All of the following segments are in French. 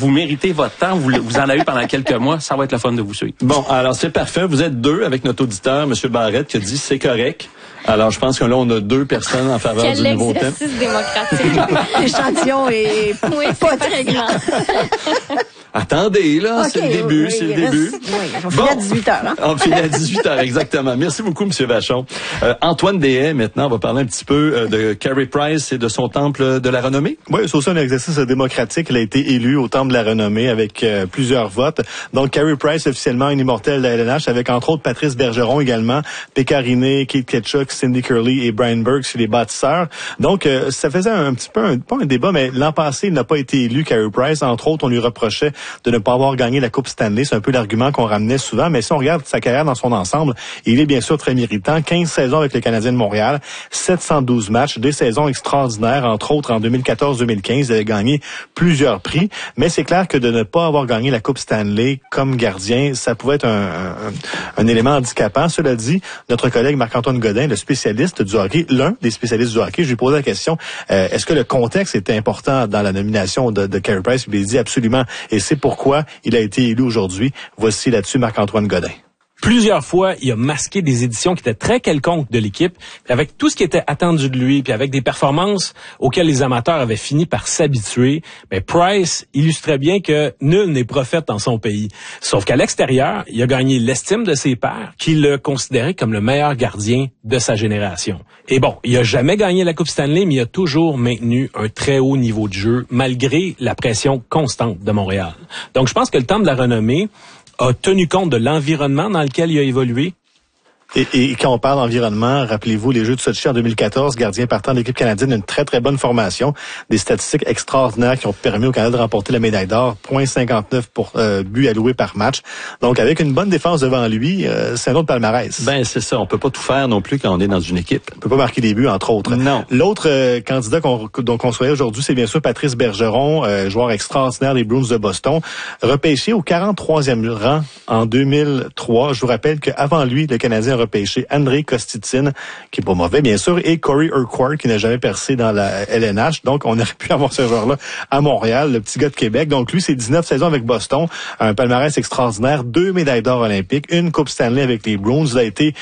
vous méritez votre temps. Vous en avez eu pendant quelques mois. Ça va être le fun de vous suivre. Bon, alors c'est parfait. Vous êtes deux avec notre auditeur, M. Barrette, qui a dit c'est correct. Alors, je pense que là, on a deux personnes en faveur du nouveau thème. Quel exercice démocratique. L'échantillon est pas très grand. Attendez, là, c'est le début, c'est le début. On finit à 18h. Hein? On finit à 18h, exactement. Merci beaucoup, M. Vachon. Antoine Deshaies, maintenant, on va parler un petit peu de Carey Price et de son temple de la renommée. Oui, c'est aussi un exercice démocratique. Il a été élu au temple de la renommée avec plusieurs votes. Donc, Carey Price, officiellement un immortel de la LNH, avec entre autres Patrice Bergeron également, Pécariné, Keith Ketchuk, Cindy Curley et Brian Burke sur les bâtisseurs. Donc, ça faisait un petit peu, pas un débat, mais l'an passé, il n'a pas été élu, Carey Price. Entre autres, on lui reprochait de ne pas avoir gagné la Coupe Stanley. C'est un peu l'argument qu'on ramenait souvent. Mais si on regarde sa carrière dans son ensemble, il est bien sûr très méritant. 15 saisons avec les Canadiens de Montréal, 712 matchs, des saisons extraordinaires. Entre autres, en 2014-2015, il avait gagné plusieurs prix. Mais c'est clair que de ne pas avoir gagné la Coupe Stanley comme gardien, ça pouvait être un élément handicapant. Cela dit, notre collègue Marc-Antoine Godin, le spécialiste du hockey, l'un des spécialistes du hockey, je lui ai posé la question, est-ce que le contexte était important dans la nomination de Carey Price? Il a dit absolument. Et c'est pourquoi il a été élu aujourd'hui. Voici là-dessus Marc-Antoine Godin. Plusieurs fois, il a masqué des éditions qui étaient très quelconques de l'équipe, puis avec tout ce qui était attendu de lui, puis avec des performances auxquelles les amateurs avaient fini par s'habituer, mais Price illustrait bien que nul n'est prophète dans son pays. Sauf qu'à l'extérieur, il a gagné l'estime de ses pairs, qui le considéraient comme le meilleur gardien de sa génération. Et bon, il a jamais gagné la Coupe Stanley, mais il a toujours maintenu un très haut niveau de jeu, malgré la pression constante de Montréal. Donc, je pense que le temple de la renommée a tenu compte de l'environnement dans lequel il a évolué. Et quand on parle d'environnement, rappelez-vous les Jeux de Sotchi en 2014, gardien partant de l'équipe canadienne d'une très très bonne formation, des statistiques extraordinaires qui ont permis au Canada de remporter la médaille d'or, 0.59 pour buts alloués par match. Donc avec une bonne défense devant lui, c'est un autre palmarès. Ben c'est ça, on peut pas tout faire non plus quand on est dans une équipe. On peut pas marquer des buts entre autres. Non. L'autre candidat qu'on souhaitait aujourd'hui, c'est bien sûr Patrice Bergeron, joueur extraordinaire des Bruins de Boston, repêché au 43e rang en 2003. Je vous rappelle qu'avant lui, le Canadien repêché Andrei Kostitsin, qui est pas mauvais, bien sûr, et Corey Urquhart, qui n'a jamais percé dans la LNH. Donc, on aurait pu avoir ce joueur-là à Montréal, le petit gars de Québec. Donc, lui, c'est 19 saisons avec Boston, un palmarès extraordinaire, 2 médailles d'or olympiques, une Coupe Stanley avec les Bruins. Il a été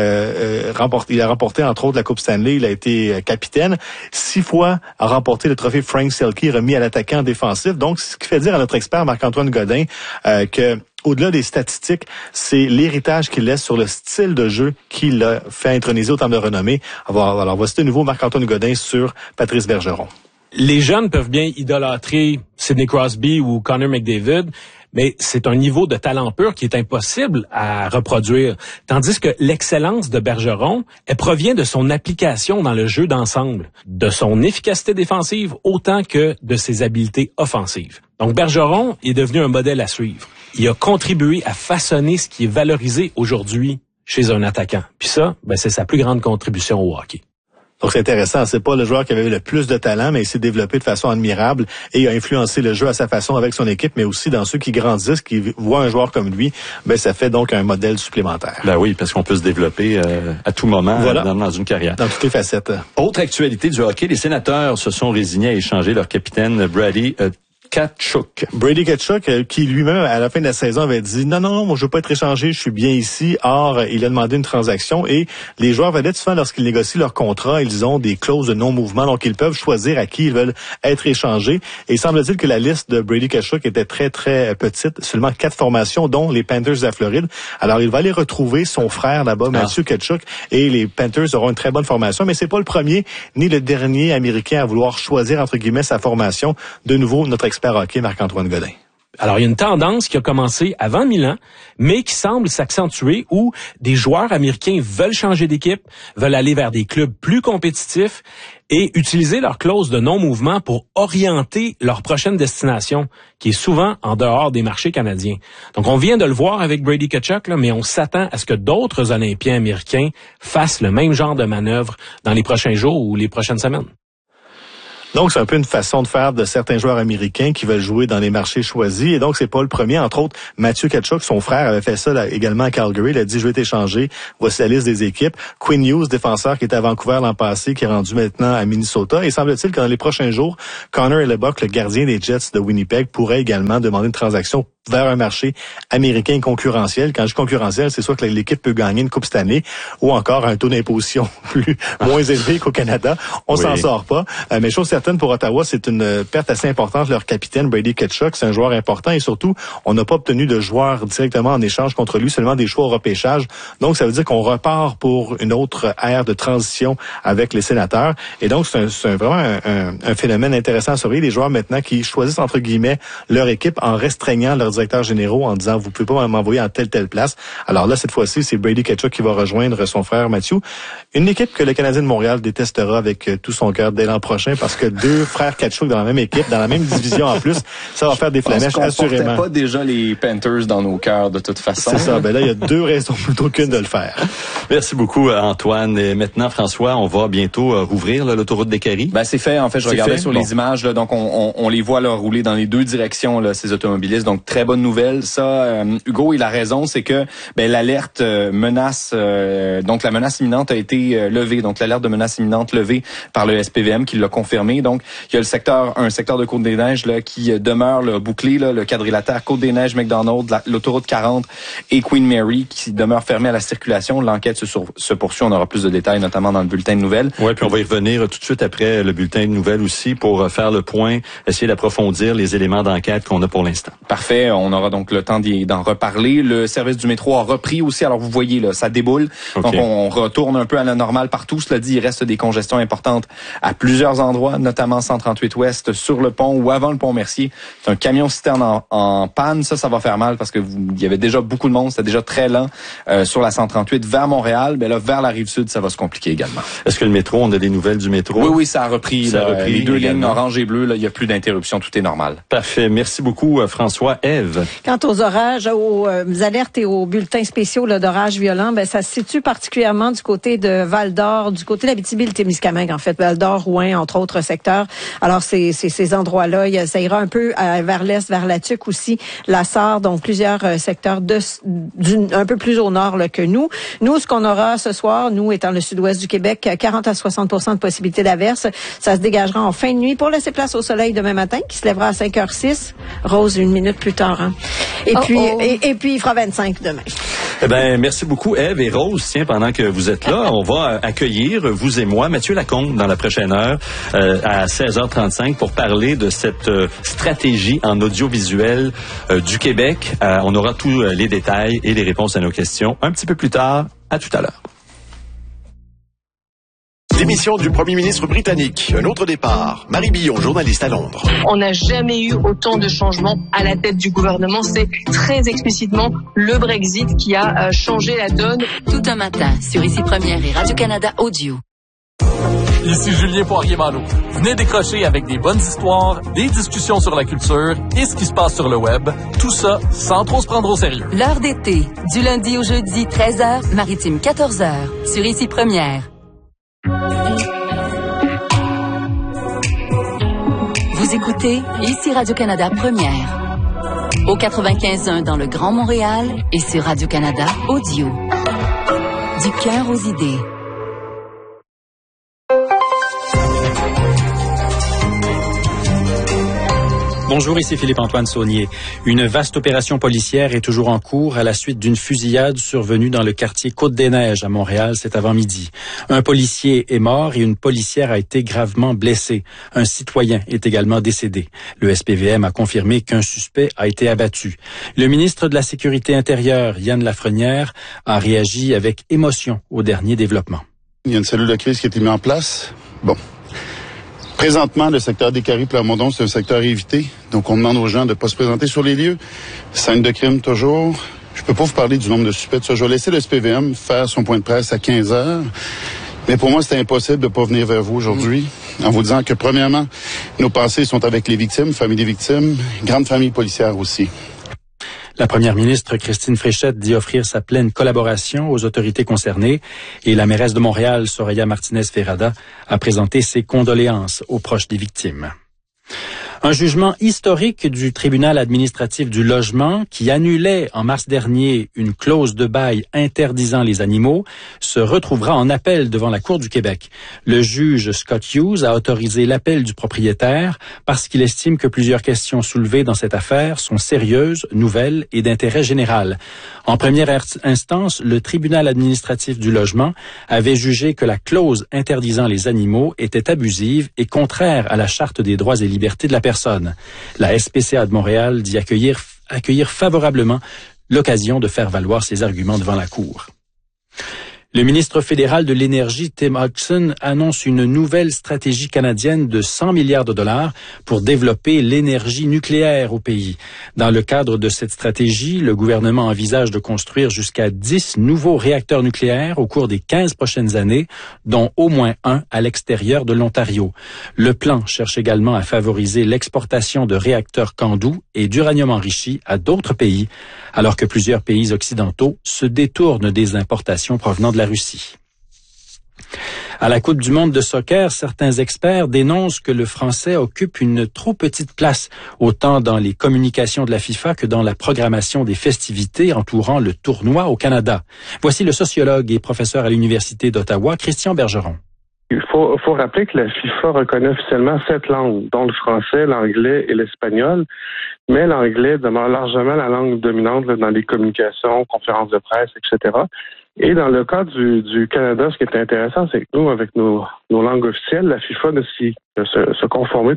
il a remporté, entre autres, la Coupe Stanley. Il a été capitaine. 6 fois a remporté le trophée Frank Selke, remis à l'attaquant défensif. Donc, ce qui fait dire à notre expert Marc-Antoine Godin que au-delà des statistiques, c'est l'héritage qu'il laisse sur le style de jeu qu'il a fait introniser au temple de renommée. Alors voici de nouveau Marc-Antoine Godin sur Patrice Bergeron. Les jeunes peuvent bien idolâtrer Sidney Crosby ou Connor McDavid, mais c'est un niveau de talent pur qui est impossible à reproduire. Tandis que l'excellence de Bergeron, elle provient de son application dans le jeu d'ensemble, de son efficacité défensive autant que de ses habiletés offensives. Donc Bergeron est devenu un modèle à suivre. Il a contribué à façonner ce qui est valorisé aujourd'hui chez un attaquant. Puis ça, c'est sa plus grande contribution au hockey. Donc c'est intéressant, c'est pas le joueur qui avait le plus de talent, mais il s'est développé de façon admirable et a influencé le jeu à sa façon avec son équipe, mais aussi dans ceux qui grandissent, qui voient un joueur comme lui, ça fait donc un modèle supplémentaire. Ben oui, parce qu'on peut se développer à tout moment dans une carrière. Dans toutes les facettes. Autre actualité du hockey, les Sénateurs se sont résignés à échanger leur capitaine Brady Tkachuk. Brady Tkachuk, qui lui-même, à la fin de la saison, avait dit non, moi je veux pas être échangé, je suis bien ici. Or, il a demandé une transaction et les joueurs vedettes, souvent, lorsqu'ils négocient leur contrat, ils ont des clauses de non-mouvement, donc ils peuvent choisir à qui ils veulent être échangés. Et il semble-t-il que la liste de Brady Tkachuk était très, très petite, seulement 4 formations, dont les Panthers de la Floride. Alors, il va aller retrouver son frère là-bas, Matthew Tkachuk, et les Panthers auront une très bonne formation, mais c'est pas le premier ni le dernier Américain à vouloir choisir, entre guillemets, sa formation. De nouveau, notre expert hockey, Marc-Antoine Godin. Alors, il y a une tendance qui a commencé avant Milan, mais qui semble s'accentuer où des joueurs américains veulent changer d'équipe, veulent aller vers des clubs plus compétitifs et utiliser leur clause de non-mouvement pour orienter leur prochaine destination, qui est souvent en dehors des marchés canadiens. Donc, on vient de le voir avec Brady Tkachuk, mais on s'attend à ce que d'autres Olympiens américains fassent le même genre de manœuvre dans les prochains jours ou les prochaines semaines. Donc, c'est un peu une façon de faire de certains joueurs américains qui veulent jouer dans les marchés choisis. Et donc, c'est pas le premier. Entre autres, Matthew Tkachuk, son frère, avait fait ça là, également à Calgary. Il a dit, je vais t'échanger. Voici la liste des équipes. Quinn Hughes, défenseur qui était à Vancouver l'an passé, qui est rendu maintenant à Minnesota. Et semble-t-il que dans les prochains jours, Connor Hellebuyck, le gardien des Jets de Winnipeg, pourrait également demander une transaction vers un marché américain concurrentiel. Quand je dis concurrentiel, c'est soit que l'équipe peut gagner une coupe cette année ou encore un taux d'imposition moins élevé qu'au Canada. On s'en sort pas. Mais chose certaine pour Ottawa, c'est une perte assez importante. Leur capitaine, Brady Tkachuk, c'est un joueur important et surtout, on n'a pas obtenu de joueurs directement en échange contre lui, seulement des choix au repêchage. Donc, ça veut dire qu'on repart pour une autre ère de transition avec les Sénateurs. Et donc, c'est vraiment un phénomène intéressant à surveiller. Les joueurs maintenant qui choisissent, entre guillemets, leur équipe en restreignant leurs directeurs généraux en disant, vous pouvez pas m'envoyer en telle place. Alors là, cette fois-ci, c'est Brady Tkachuk qui va rejoindre son frère Matthew. Une équipe que le Canadien de Montréal détestera avec tout son cœur dès l'an prochain parce que deux frères Tkachuk dans la même équipe, dans la même division en plus, ça va faire des flamèches assurément. On portait pas déjà les Panthers dans nos cœurs de toute façon. C'est ça. Ben là, il y a deux raisons plutôt qu'une de le faire. Merci beaucoup, Antoine. Et maintenant, François, on va bientôt rouvrir là, l'autoroute des Caries. Ben, c'est fait. En fait, je regardais sur les images. Là, donc, on les voit là, rouler dans les deux directions, là, ces automobilistes. Donc, très bonne nouvelle. Ça, Hugo, il a raison. C'est que l'alerte menace, donc la menace imminente a été levée. Donc, l'alerte de menace imminente levée par le SPVM qui l'a confirmé. Donc, il y a un secteur de Côte-des-Neiges là, qui demeure là, bouclé, là, le quadrilatère Côte-des-Neiges, McDonald, l'autoroute 40 et Queen Mary qui demeure fermée à la circulation. L'enquête se poursuit. On aura plus de détails, notamment dans le bulletin de nouvelles. Oui, puis on va y revenir tout de suite après le bulletin de nouvelles aussi pour faire le point, essayer d'approfondir les éléments d'enquête qu'on a pour l'instant. Parfait. On aura donc le temps d'en reparler. Le service du métro a repris aussi. Alors, vous voyez, là, ça déboule. Okay. Donc, on retourne un peu à la normale partout. Cela dit, il reste des congestions importantes à plusieurs endroits, notamment 138 Ouest, sur le pont ou avant le pont Mercier. C'est un camion-citerne en panne. Ça va faire mal parce que il y avait déjà beaucoup de monde. C'était déjà très lent sur la 138 vers Montréal. Ben là, vers la Rive-Sud, ça va se compliquer également. Est-ce que le métro, on a des nouvelles du métro? Oui, ça a repris. Les deux lignes orange et bleu, là, il n'y a plus d'interruption. Tout est normal. Parfait. Merci beaucoup, François. Ève. Quant aux orages, aux alertes et aux bulletins spéciaux d'orages violents, ben ça se situe particulièrement du côté de Val-d'Or, du côté de l'Abitibi-Témiscamingue, en fait. Val-d'Or, Rouyn, entre autres secteurs. Alors, ces endroits-là, ça ira un peu vers l'est, vers la Tuque aussi, la Sarre, donc plusieurs secteurs un peu plus au nord là, que nous. Nous, ce qu'on aura ce soir, nous étant le sud-ouest du Québec, 40 à 60% de possibilité d'averse. Ça se dégagera en fin de nuit pour laisser place au soleil demain matin, qui se lèvera à 5h06. Rose, une minute plus tard. Hein. Et puis, il fera 25 demain. Eh ben, merci beaucoup, Ève et Rose. Tiens, pendant que vous êtes là, on va accueillir, vous et moi, Mathieu Lacombe, dans la prochaine heure, à 16h35, pour parler de cette stratégie en audiovisuel du Québec. On aura tous les détails et les réponses à nos questions un petit peu plus tard. À tout à l'heure. Démission du premier ministre britannique. Un autre départ. Marie Billon, journaliste à Londres. On n'a jamais eu autant de changements à la tête du gouvernement. C'est très explicitement le Brexit qui a changé la donne. Tout un matin sur Ici Première et Radio-Canada Audio. Ici Julien Poirier-Malo. Venez décrocher avec des bonnes histoires, des discussions sur la culture et ce qui se passe sur le web. Tout ça sans trop se prendre au sérieux. L'heure d'été, du lundi au jeudi, 13h, maritime 14h, sur Ici Première. Vous écoutez Ici Radio-Canada Première. Au 95.1 dans le Grand Montréal et sur Radio-Canada Audio. Du cœur aux idées. Bonjour, ici Philippe-Antoine Saunier. Une vaste opération policière est toujours en cours à la suite d'une fusillade survenue dans le quartier Côte-des-Neiges à Montréal cet avant-midi. Un policier est mort et une policière a été gravement blessée. Un citoyen est également décédé. Le SPVM a confirmé qu'un suspect a été abattu. Le ministre de la Sécurité intérieure, Yann Lafrenière, a réagi avec émotion aux derniers développements. Il y a une cellule de crise qui a été mise en place. Bon. Présentement, le secteur des Caries Plamondon, c'est un secteur évité. Donc, on demande aux gens de ne pas se présenter sur les lieux. Scène de crime, toujours. Je peux pas vous parler du nombre de suspects. Je vais laisser le SPVM faire son point de presse à 15h. Mais pour moi, c'est impossible de ne pas venir vers vous aujourd'hui en vous disant que, premièrement, nos pensées sont avec les victimes, familles des victimes, grande famille policière aussi. La première ministre Christine Fréchette dit offrir sa pleine collaboration aux autorités concernées et la mairesse de Montréal, Soraya Martinez-Ferrada, a présenté ses condoléances aux proches des victimes. Un jugement historique du tribunal administratif du logement qui annulait en mars dernier une clause de bail interdisant les animaux se retrouvera en appel devant la Cour du Québec. Le juge Scott Hughes a autorisé l'appel du propriétaire parce qu'il estime que plusieurs questions soulevées dans cette affaire sont sérieuses, nouvelles et d'intérêt général. En première instance, le tribunal administratif du logement avait jugé que la clause interdisant les animaux était abusive et contraire à la Charte des droits et libertés de la personne. La SPCA de Montréal dit accueillir favorablement l'occasion de faire valoir ses arguments devant la Cour. Le ministre fédéral de l'Énergie, Tim Hodgson, annonce une nouvelle stratégie canadienne de 100 milliards de dollars pour développer l'énergie nucléaire au pays. Dans le cadre de cette stratégie, le gouvernement envisage de construire jusqu'à 10 nouveaux réacteurs nucléaires au cours des 15 prochaines années, dont au moins un à l'extérieur de l'Ontario. Le plan cherche également à favoriser l'exportation de réacteurs CANDU et d'uranium enrichi à d'autres pays, alors que plusieurs pays occidentaux se détournent des importations provenant de la Russie. À la Coupe du monde de soccer, certains experts dénoncent que le français occupe une trop petite place, autant dans les communications de la FIFA que dans la programmation des festivités entourant le tournoi au Canada. Voici le sociologue et professeur à l'Université d'Ottawa, Christian Bergeron. Il faut rappeler que la FIFA reconnaît officiellement 7 langues, dont le français, l'anglais et l'espagnol, mais l'anglais demeure largement la langue dominante dans les communications, conférences de presse, etc. Et dans le cas du Canada, ce qui est intéressant, c'est que nous, avec nos langues officielles, la FIFA ne se conformer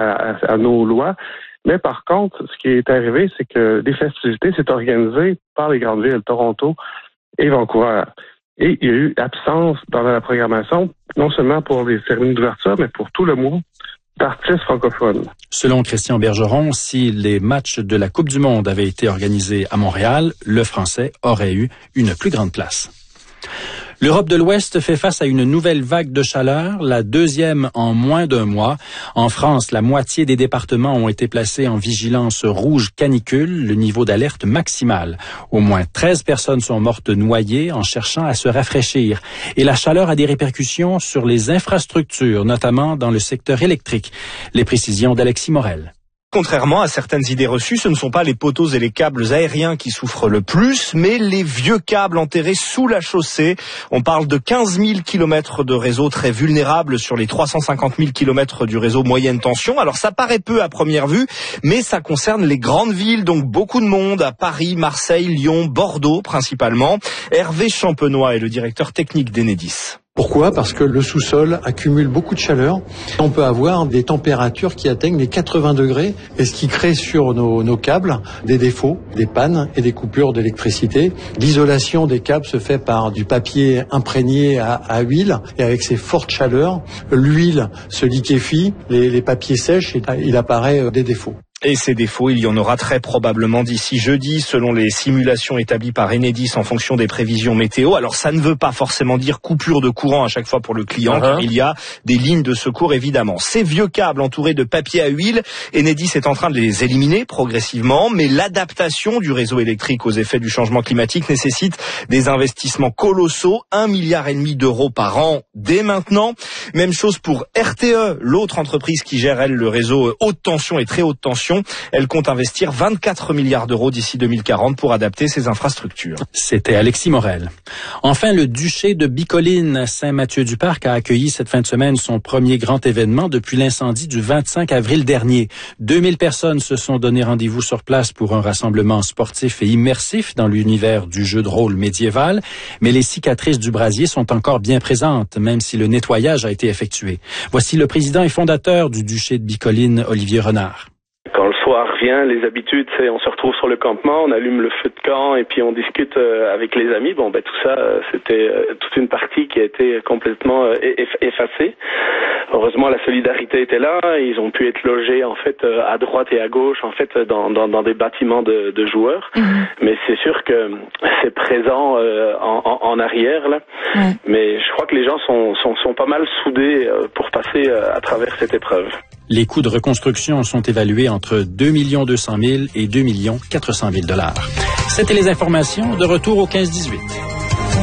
à nos lois. Mais par contre, ce qui est arrivé, c'est que les festivités s'est organisées par les grandes villes, Toronto et Vancouver. Et il y a eu absence dans la programmation, non seulement pour les cérémonies d'ouverture, mais pour tout le mois, d'artistes francophones. Selon Christian Bergeron, si les matchs de la Coupe du monde avaient été organisés à Montréal, le français aurait eu une plus grande place. L'Europe de l'Ouest fait face à une nouvelle vague de chaleur, la deuxième en moins d'un mois. En France, la moitié des départements ont été placés en vigilance rouge canicule, le niveau d'alerte maximal. Au moins 13 personnes sont mortes noyées en cherchant à se rafraîchir. Et la chaleur a des répercussions sur les infrastructures, notamment dans le secteur électrique. Les précisions d'Alexis Morel. Contrairement à certaines idées reçues, ce ne sont pas les poteaux et les câbles aériens qui souffrent le plus, mais les vieux câbles enterrés sous la chaussée. On parle de 15 000 kilomètres de réseau très vulnérables sur les 350 000 kilomètres du réseau moyenne tension. Alors ça paraît peu à première vue, mais ça concerne les grandes villes, donc beaucoup de monde à Paris, Marseille, Lyon, Bordeaux principalement. Hervé Champenois est le directeur technique d'Enedis. Pourquoi ? Parce que le sous-sol accumule beaucoup de chaleur. On peut avoir des températures qui atteignent les 80 degrés, et ce qui crée sur nos câbles des défauts, des pannes et des coupures d'électricité. L'isolation des câbles se fait par du papier imprégné à huile, et avec ces fortes chaleurs, l'huile se liquéfie, les papiers sèchent et il apparaît des défauts. Et ces défauts, il y en aura très probablement d'ici jeudi, selon les simulations établies par Enedis en fonction des prévisions météo. Alors ça ne veut pas forcément dire coupure de courant à chaque fois pour le client, car il y a des lignes de secours évidemment. Ces vieux câbles entourés de papier à huile, Enedis est en train de les éliminer progressivement, mais l'adaptation du réseau électrique aux effets du changement climatique nécessite des investissements colossaux, 1,5 milliard d'euros par an dès maintenant. Même chose pour RTE, l'autre entreprise qui gère elle le réseau haute tension et très haute tension. Elle compte investir 24 milliards d'euros d'ici 2040 pour adapter ses infrastructures. C'était Alexis Morel. Enfin, le duché de Bicoline, Saint-Mathieu-du-Parc, a accueilli cette fin de semaine son premier grand événement depuis l'incendie du 25 avril dernier. 2000 personnes se sont donné rendez-vous sur place pour un rassemblement sportif et immersif dans l'univers du jeu de rôle médiéval. Mais les cicatrices du brasier sont encore bien présentes, même si le nettoyage a été effectué. Voici le président et fondateur du duché de Bicoline, Olivier Renard. Quand le soir vient, les habitudes, c'est on se retrouve sur le campement, on allume le feu de camp et puis on discute avec les amis. Bon, tout ça, c'était toute une partie qui a été complètement effacée. Heureusement, la solidarité était là. Ils ont pu être logés en fait à droite et à gauche, en fait, dans des bâtiments de joueurs. Mais c'est sûr que c'est présent en arrière là. Mais je crois que les gens sont pas mal soudés pour passer à travers cette épreuve. Les coûts de reconstruction sont évalués entre 2 200 000 et 2 400 000 $. C'était les informations. De retour au 15-18.